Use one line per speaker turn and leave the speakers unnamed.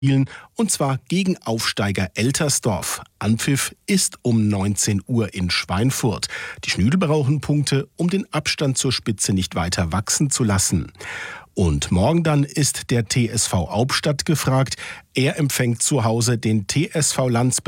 und zwar gegen Aufsteiger Eltersdorf. Anpfiff ist um 19 Uhr in Schweinfurt. Die Schnüdel brauchen Punkte, um den Abstand zur Spitze nicht weiter wachsen zu lassen. Und morgen dann ist der TSV Hauptstadt gefragt. Er empfängt zu Hause den TSV Landsberg.